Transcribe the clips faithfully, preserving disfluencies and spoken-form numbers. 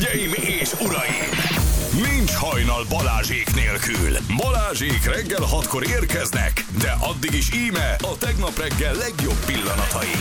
Hölgyeim és uraim! Nincs hajnal Balázsék nélkül. Balázsék reggel hatkor érkeznek, de addig is íme a tegnap reggel legjobb pillanatai.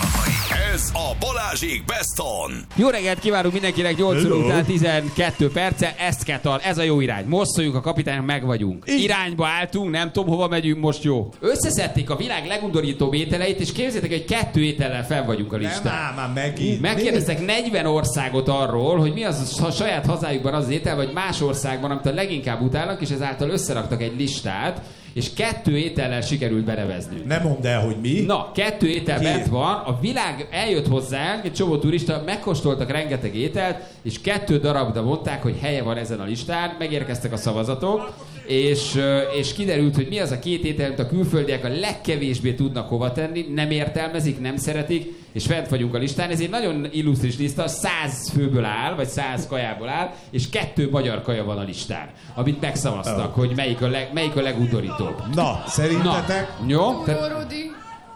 Ez a Balázsék Best On. Jó reggelt kívánunk mindenkinek, nyolc óra után tizenkettő perce, ezt kell tal, ez a jó irány. Most szóljunk a kapitánynak, meg vagyunk. Így. Irányba álltunk, nem tudom hova megyünk, most jó. Összeszedték a világ legundorítóbb ételeit, és képzeljétek, hogy kettő étellel fel vagyunk a listán. Nem, már megint. Megkérdeztek negyven országot arról, hogy mi az a saját hazájukban az étel, vagy más országban, amit a leginkább utálnak, és ezáltal összeraktak egy listát, és kettő étellel sikerült beneveznünk. Nem mondd el, hogy mi. Na, kettő étel Ki? bent van, a világ eljött hozzánk, egy csomó turista, megkóstoltak rengeteg ételt, és kettő darabra mondták, hogy helye van ezen a listán, megérkeztek a szavazatok, és, és kiderült, hogy mi az a két étel, amit a külföldiek a legkevésbé tudnak hova tenni, nem értelmezik, nem szeretik, és fent vagyunk a listán. Ez egy nagyon illusztris lista, száz főből áll, vagy száz kajából áll, és kettő magyar kaja van a listán, amit megszavaztak, oh. hogy melyik a, leg, melyik a legudorítóbb. Na, szerintetek? Na, jó? Úrórudi.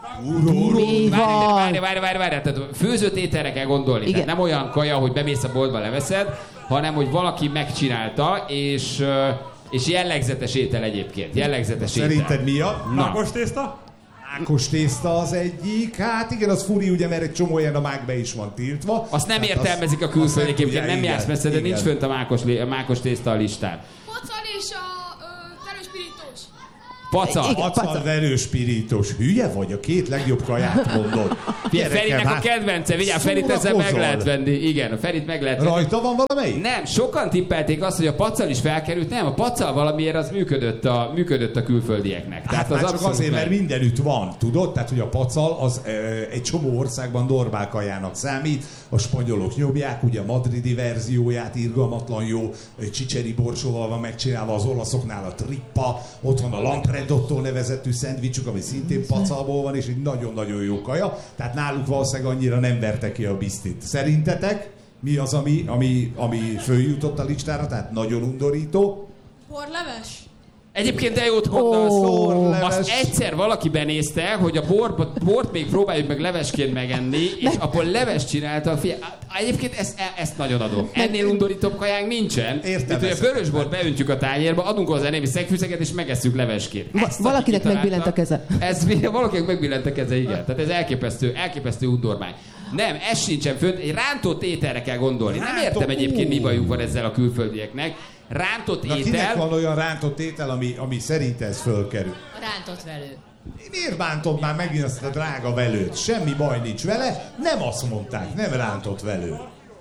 Úrórudi. Várj, várj, várj, várj, tehát főzött ételre kell gondolni. Tehát nem olyan kaja, hogy bemész a boltba, leveszed, hanem hogy valaki megcsinálta, és... És jellegzetes étel egyébként. Jellegzetes étel. Szerinted mi a? Mákos tészta? Mákos tészta az egyik. Hát igen, az furi, ugye, mert egy csomó ilyen a mákbe is van tiltva. Azt nem hát értelmezik az, a külföldiek, egyébként nem jársz messze, de igen. nincs fönt a mákos, a mákos tészta a listán. Pocal és a verőspirítós. Pacal. Pacal, verőspirítós. Hülye vagy? A két legjobb kaját mondod. Ferinek a kedvence, vigyázz, Ferit ezzel meg lehet venni. Igen, a Ferit meg lehet venni. Rajta van valamelyik? Nem, sokan tippelték azt, hogy a pacal is felkerült. Nem, a pacal valamiért az működött a, működött a külföldieknek. Hát Tehát már az csak azért, mert mindenütt van, tudod? Tehát, hogy a pacal az e, egy csomó országban normál kajának számít. A spanyolok nyomják, ugye a madridi verzióját, irgalmatlan jó, csicseri borsóval van megcsinálva, az olaszoknál a trippa, ott van a lampredotto nevezetű szendvicsük, ami szintén pacalból van, és egy nagyon-nagyon jó kaja. Tehát náluk valószínűleg annyira nem verte ki a bisztit. Szerintetek mi az, ami, ami, ami följutott a listára, tehát nagyon undorító? Borleves. Egyébként de jót mondasz. Oh, azt egyszer valaki benézte, hogy a bort, bort még próbáljuk meg levesként megenni, és akkor leves csinálta a fia. Egyébként ezt, ezt nagyon adom. Ennél undorítóbb kajánk nincsen. Értem. Mint hogy a vörösbort beöntjük a tányérba, adunk hozzá némi szegfűszeget, és megesszük levesként. Va- valakinek megbillent a keze. Ez valakinek megbillent a keze, igen. Tehát ez elképesztő, elképesztő undormány. Nem, ez sincsen fönt, egy rántott ételre kell gondolni. Nem értem egyébként, mi bajuk van ezzel a külföldieknek. Rántott Na, étel... kinek van olyan rántott étel, ami, ami szerint ez fölkerül? A rántott velő. Miért bántod már megint azt a drága velőt? Semmi baj nincs vele, nem azt mondták, nem rántott velő.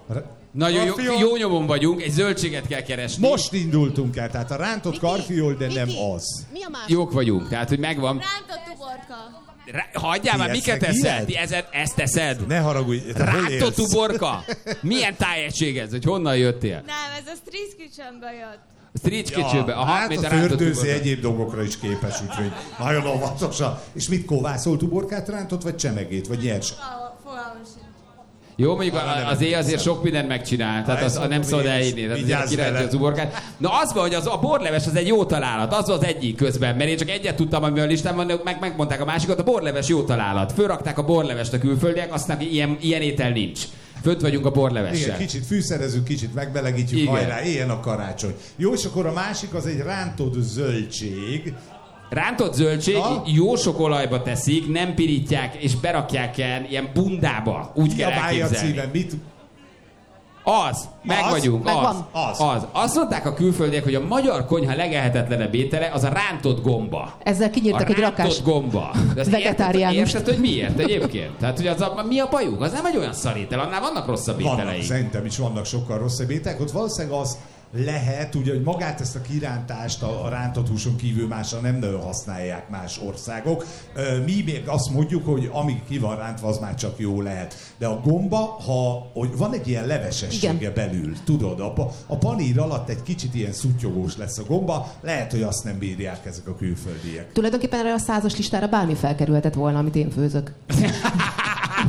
Nagyon jó, jó nyomon vagyunk, egy zöldséget kell keresni. Most indultunk el, tehát a rántott Miki, karfiol, de Miki, nem az. Mi a másik? Jók vagyunk, tehát hogy megvan. Rántott uborka. Rá, hagyjál már, miket teszel? Ti ezed, ezt teszed? Ne haragudj, te hol élsz? Rántott uborka? Milyen tájegység ez, hogy honnan jöttél? Nem, ez a Street Kitchenbe jött. Street Kitchenbe. Aha, hát mint a a rántott fördőzi uborka. egyéb dolgokra is képes, úgyhogy nagyon óvatosan. És mit kóvászolt uborkát rántott, vagy csemegét, vagy nyers? Fogalmam sincs. Jó, mondjuk Ah, az éj azért sok mindent megcsinál, tehát az, az nem szabad elhinni. Tehát Vigyázz vele. az uborkát. Na az van, hogy az, a borleves az egy jó találat, az az egyik közben, mert én csak egyet tudtam, ami a listán van, meg megmondták a másikat, a borleves jó találat. Fölrakták a borlevest a külföldiek, aztán ilyen, ilyen étel nincs. Fönt vagyunk a borlevessel. Igen, kicsit fűszerezünk, kicsit megbelegítjük, Igen. hajrá, éljen a karácsony. Jó, és akkor a másik az egy rántott zöldség. Rántott zöldség, Na? jó sok olajba teszik, nem pirítják, és berakják ilyen, ilyen bundába. Úgy kell elképzelni. Szíven, mit? Az, meg Az? vagyunk, az, Megvan. Az. az. Azt mondták a külföldiek, hogy a magyar konyha legehetetlenebb étele az a rántott gomba. Ezzel kinyírtak a egy rakás rántott gomba. De ezt vegetáriánust. Érted, érted, hogy miért egyébként? Tehát, hogy az a, mi a bajuk? Az nem egy olyan szar étel, annál vannak rosszabb Vannak, ételei. szerintem is vannak sokkal rosszabb ételek. Ott valószínűleg az lehet, ugye, hogy magát ezt a kirántást a, a rántott húson kívül másra nem nagyon használják más országok. Mi még azt mondjuk, hogy amíg ki van rántva, az már csak jó lehet. De a gomba, ha hogy van egy ilyen levesessége Igen. belül, tudod, a, pa- a panír alatt egy kicsit ilyen szuttyogós lesz a gomba, lehet, hogy azt nem bírják ezek a külföldiek. Tulajdonképpen erre a százas listára bármi felkerülhetett volna, amit én főzök.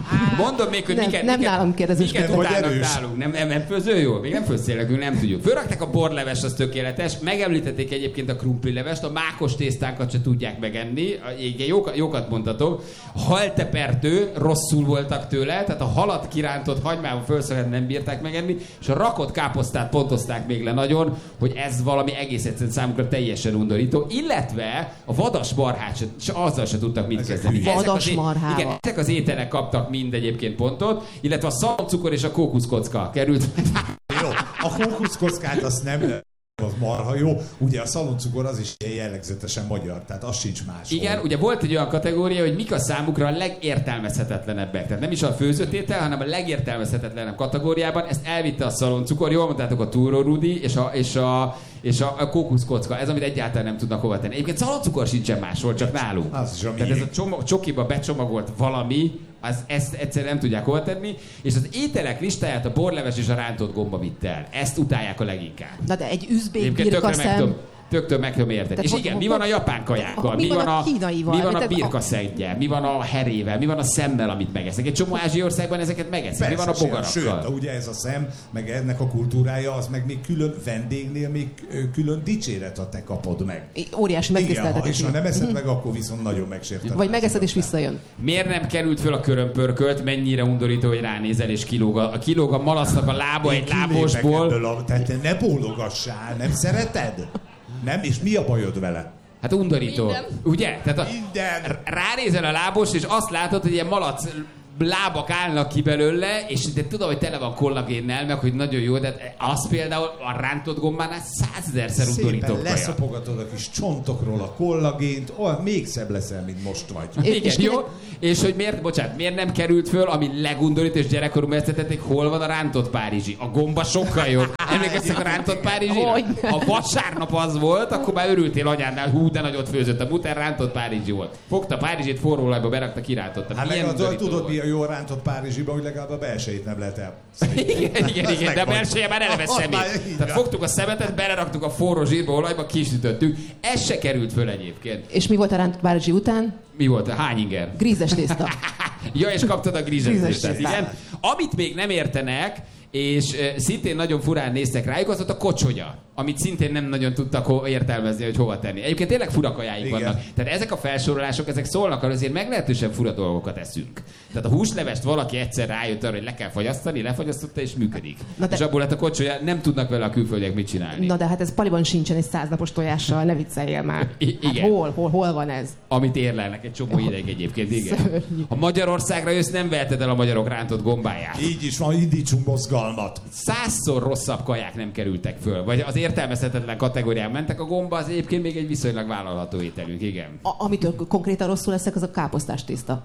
Mondom még, hogy nem, miket, nem miket, nálam kérdezős miket vagy utálnak erős. nálunk. Nem, nem, nem főző jó? Még nem főztél nekünk, nem tudjuk. Fölrakták a borleves, az tökéletes. Megemlítették egyébként a krumplilevest, a mákos tésztánkat se tudják megenni. Igen, jókat, jókat mondtatok. Haltepertő, rosszul voltak tőle, tehát a halat kirántott hagymával fölszöget nem bírták megenni, és a rakott káposztát pontozták még le nagyon, hogy ez valami egész egyszerűen számukra teljesen undorító, illetve a vadas marhát se, se, azzal se tudtak mit kezdeni. Vadas marhával. Igen, ezek az ételek kaptak mind egyébként pontot, illetve a szalcukor és a kókuszkocka került. Jó, a kókuszkockát azt nem... az marha jó. Ugye a szaloncukor az is jellegzetesen magyar, tehát az sincs más. Igen, ugye volt egy olyan kategória, hogy mik a számukra a legértelmezhetetlenebbek. Tehát nem is a főzőtétel, hanem a legértelmezhetetlenebb kategóriában. Ezt elvitte a szaloncukor, jól mondtátok, a túró rudi és a, és a, és a, a kókuszkocka. Ez, amit egyáltalán nem tudnak hova tenni. Egyébként szaloncukor sincsen máshol, csak nálunk. Az is a Tehát ez a csomag, csokiba becsomagolt valami, az, ezt egyszerűen nem tudják hova tenni, és az ételek listáját a borleves és a rántott gomba vitt el. Ezt utálják a leginkább. Na de egy üzbék Egyébként tökre meg birkaszem... tudom, töktől meg tudom érteni. És hogy- igen, hogy- mi van a japán kajákkal? mi van a kínaival? Mi van a Tehát a- birkaszeggyel? Mi van a herével? Mi van a szemmel, amit megesznek? Egy csomó ázsiai országban ezeket megeszik. Mi van a Persze, bogarakkal? sőt, ugye ez a szem, meg ennek a kultúrája, az meg még külön vendégnél még ö, külön dicséret, ha te kapod meg. Óriási Igen, ha, megtiszteltetés. és ha nem eszed meg, akkor viszont nagyon megsérted. Vagy megeszed és visszajön. Miért nem került föl a körömpörkölt? Mennyire undorító, hogy ránézel és kilóg a, kilóg a malasznak a lába egy lábosból. A, tehát te ne bólogassál, nem szereted? Nem? És mi a bajod vele? Hát undorító. Minden. Ugye? Tehát a, Minden. ránézel a lábos, és azt látod, hogy ilyen malac lábak állnak ki belőle, és de tudom, hogy tele van kollagénnel, meg hogy nagyon jó, de az például a rántott gombánál százezerszer undorító Szépen kaja. leszopogatod a kis csontokról a kollagént, olyan még szebb leszel, mint most vagy. És- Igen, és jó? kinek- És hogy miért, bocsánat, miért nem került föl, ami legundorító, és gyerekkoromban ezt tették, hol van a rántott párizsi? A gomba sokkal jobb. Emlékeztek a rántott párizsira? Hogyne. A vasárnap az volt, akkor már örültél anyádnál, hú, de nagyot főzött. A muter rántott párizsi volt. Fogta Párizsit, forró olajba berakta, kirántotta. Hát meg Milyen a, undorító tudod, volt. mi a jó rántott Párizsiba, hogy legalább a belsejét nem lehet el. Igen, igen, igen, de a belseje már eleve Az szemét. már így Tehát van. fogtuk a szemetet, beleraktuk a forró zsírba, olajba, kisütöttük. Ez se került föl egyébként. És mi volt a rántott párizsi után? Mi volt? Hány inger? Grízes tészta. Ja, és kaptad a Grízes grízesítést, tésztát. igen. Amit még nem értenek, és uh, szintén nagyon furán néztek rájuk, az ott a kocsonya, amit szintén nem nagyon tudtak ho- értelmezni, hogy hova tenni. Egyébként tényleg fura kajáik Igen. vannak. Tehát ezek a felsorolások, ezek szólnak arra, azért meglehetősen fura dolgokat eszünk. Tehát a húslevest valaki egyszer rájött arra, hogy le kell fagyasztani, lefagyasztotta és működik. Na de- És abból lett a kocsolya, nem tudnak vele a külföldiek mit csinálni. Na de hát ez paliban sincsen egy száznapos tojással, ne vicceljél már. I- Hát igen. hol, hol, hol van ez? Amit érlelnek egy csomó ideig egyébként, igen. Szörnyű. Ha Magyarországra jössz, nem veheted el a magyarok rántott gombáját. Így is van, indítsunk mozgalmat. Százszor rosszabb kaják nem kerültek föl, vagy az értelmezhetetlen kategórián mentek. A gomba az egyébként még egy viszonylag vállalható ételünk, igen. A, amitől konkrétan rosszul leszek, az a káposztás tészta.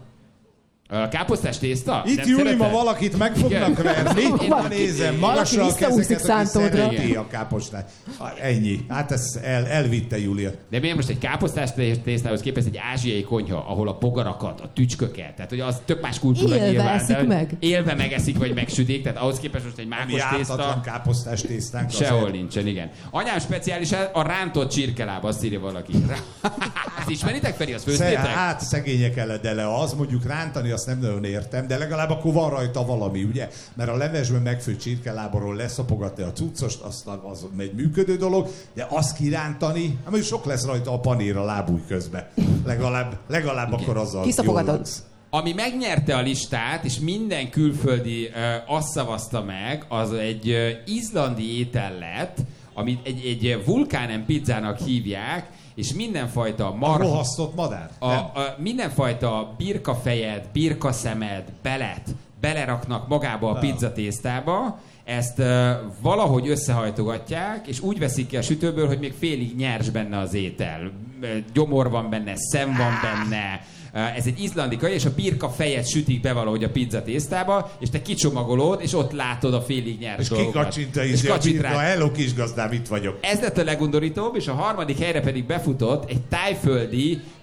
A káposztás tészta? Itt Nem Júli, szereted? ma valakit meg fognak Igen. verni. Valaki- Na nézem, valaki magasra a visszaúszik kezeket, aki szántódra. szereti a kápostát. Ah, ennyi. Hát ez el, elvitte Júlia. De miért most egy káposztás tésztához képest egy ázsiai konyha, ahol a bogarakat, a tücsköket, tehát hogy az tök más kultúra Élve nyilván. eszik de meg. Élve megeszik, vagy megsütik, tehát ahhoz képest most egy Mi mákos tészta. ártatlan káposztás tésztánk. Sehol azért. nincsen, igen. Anyám speciális a rántott csirkeláb, azt írja valaki. Ezt ismeritek, Feri, azt Sze- főztétek? Hát szegények eledele az, mondjuk rántani azt nem nagyon értem, de legalább akkor van rajta valami, ugye? Mert a levesben megfőtt csirkeláborról leszapogatni a cuccost, az, az egy működő dolog, de azt kirántani, hát mondjuk sok lesz rajta a panír a lábúj közben. Legalább, legalább akkor azzal Kiszapogatod. jól laksz. Ami megnyerte a listát, és minden külföldi uh, azt szavazta meg, az egy uh, izlandi étel lett, amit egy, egy vulkánen pizzának hívják, és mindenfajta A marha... rohasztott madár? A, Nem. a, mindenfajta birkafejed, birkaszemed, belet beleraknak magába a pizzatésztába, ezt uh, valahogy összehajtogatják, és úgy veszik ki a sütőből, hogy még félig nyers benne az étel. Gyomor van benne, szem van benne. Uh, ez egy izlandi kaja, és a birka fejet sütik be valahogy a pizzatésztába, és te kicsomagolod, és ott látod a félig nyers És dolgokat. kikacsinta És is a kacsint birka, rá. hello kisgazdám, itt vagyok. Ez lett a legundorítóbb, és a harmadik helyre pedig befutott egy tájföldi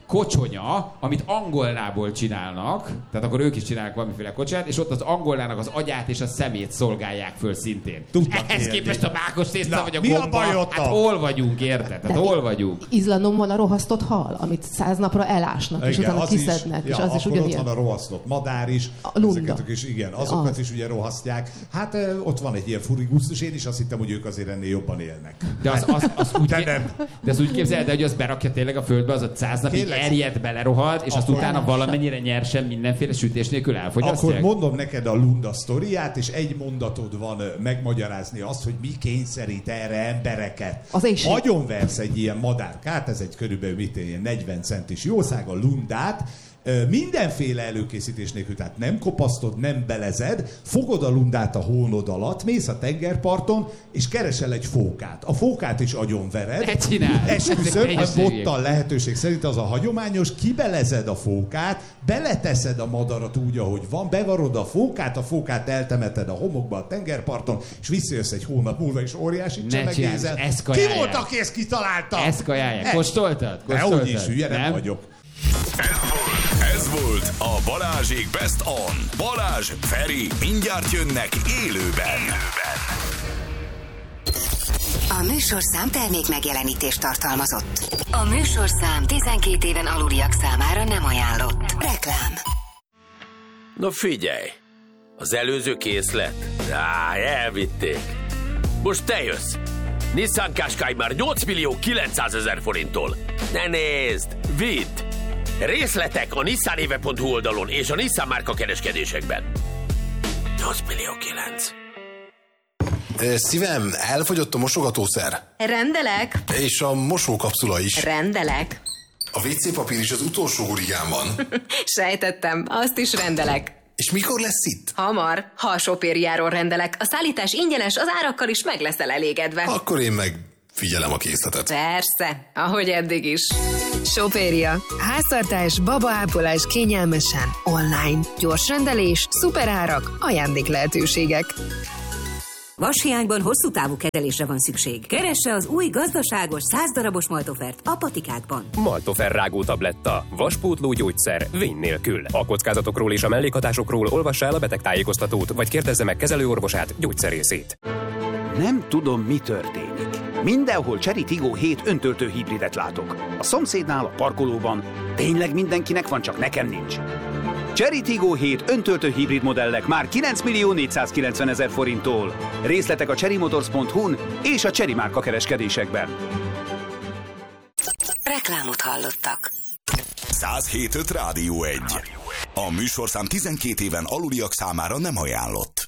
kocsonya, amit angolnából csinálnak, tehát akkor ők is csinálnak valamiféle kocsonyát, és ott az angolnának az agyát és a szemét szolgálják föl szintén. Tudtak Ehhez élni. képest a mákos tészta Na, vagy a mi a gomba, baj ott hát a- hol vagyunk, érted? Tehát hol vagyunk? Izlandon van a rohasztott hal, amit száz napra elásnak, és Igen, utána az is, kiszednek, ja, és az is akkor ott ugyanilyen. van a rohasztott madár is, A lunda. ezeket is, igen, azokat Az. is ugye rohasztják. Hát ö, ott van egy ilyen furigusztus, én is azt hittem, hogy ők azért ennél jobban élnek. De az, az, az úgy, De ké- nem. de az úgy képzeld, hogy az berakja tényleg a földbe, az a száz napig Tényleg? erjed, belerohad, és azt Akkor- utána valamennyire nyersen mindenféle sütés nélkül elfogyasztják. Akkor mondom neked a Lunda sztoriát, és egy mondatod van ö, megmagyarázni azt, hogy mi kényszerít erre embereket. Az éjség. Agyonversz egy ilyen madárkát, ez egy körülbelül mit ilyen negyven centis jószág, a Lundát, ö, mindenféle előkészítés nélkül, tehát nem kopasztod, nem belezed, fogod a Lundát a hónod alatt, mész a tengerparton, és keresel egy fókát. A fókát is agyonvered. Ne csináld! Esküszöm, Ezek a hülyeségek. bottal lehetőség szerint az a hagyományos, kibelezed a fókát, beleteszed a madarat úgy, ahogy van, bevarod a fókát, a fókát eltemeted a homokba a tengerparton, és visszajössz egy hónap múlva, és óriási Ne csemegézel. csináld, ezt Ki kajálják. volt, aki ezt kitalálta? Ezt kajálják. Ez. Kóstoltad? Kóstoltad? Dehogy is, hülye nem vagyok. Ez volt a Balázsék Best On. Balázs, Feri, mindjárt jönnek élőben. A műsorszám termék megjelenítést tartalmazott. A műsorszám tizenkét éven aluliak számára nem ajánlott. Reklám. Na figyelj, az előző készlet? Á, elvitték. Most te jössz. Nissan Qashqai már nyolc millió kilencszázezer forinttól. Ne nézd, vidd! Részletek a nissanéve pont hu oldalon és a Nissan márka kereskedésekben. nyolc millió kilenc. Ö, Szívem, elfogyott a mosogatószer. Rendelek. És a mosókapszula is. Rendelek. A vé cé papír is az utolsó hurigán van. Sejtettem, azt is rendelek. És mikor lesz itt? Hamar, ha a Sopériáról rendelek, a szállítás ingyenes, az árakkal is meg leszel elégedve. Akkor én meg figyelem a készletet. Persze, ahogy eddig is. Sopéria. Háztartás, babaápolás kényelmesen. Online. Gyors rendelés, szuperárak, ajándék lehetőségek. Vashiányban hosszú távú kezelésre van szükség. Keresse az új gazdaságos száz darabos Maltofert a patikákban. Maltofer rágó tabletta. Vaspótló gyógyszer. Vény nélkül. A kockázatokról és a mellékhatásokról olvassa el a betegtájékoztatót, vagy kérdezze meg kezelőorvosát, gyógyszerészét. Nem tudom, mi történik. Mindenhol Chery Tiggo hét öntöltő hibridet látok. A szomszédnál, a parkolóban. Tényleg mindenkinek van, csak nekem nincs. Chery Tiggo hét öntöltő hibrid modellek már kilenc millió négyszázkilencven ezer forinttól. Részletek a chery motors pont hu-n és a Chery márka kereskedésekben. Reklámot hallottak. száz hét öt Rádió egy. A műsorszám tizenkét éven aluliak számára nem ajánlott.